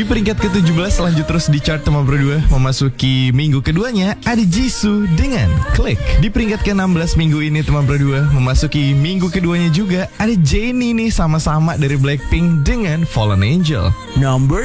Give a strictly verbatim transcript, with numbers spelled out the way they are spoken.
peringkat ke tujuh belas lanjut terus di chart teman berdua. Memasuki minggu keduanya ada Jisoo dengan Click. Di peringkat ke enam belas minggu ini teman berdua. Memasuki minggu keduanya juga ada Jennie nih, sama-sama dari Blackpink dengan Fallen Angel. Number